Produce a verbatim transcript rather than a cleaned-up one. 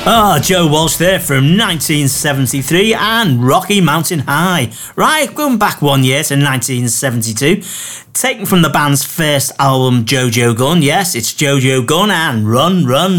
Ah, Joe Walsh there from nineteen seventy-three and Rocky Mountain High. Right, going back one year to nineteen seventy-two. Taken from the band's first album, Jojo Gunn. Yes, it's Jojo Gunn and Run, Run,